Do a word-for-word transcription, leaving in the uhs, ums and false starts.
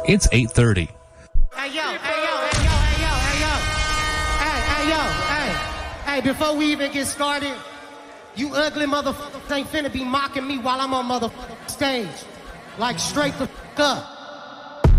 It's eight thirty. Hey, yo, hey, yo, hey, yo, hey, yo, hey, yo. Hey, hey, yo, hey. Hey, before we even get started, you ugly motherfuckers ain't finna be mocking me while I'm on motherfucking stage. Like, straight the fuck up.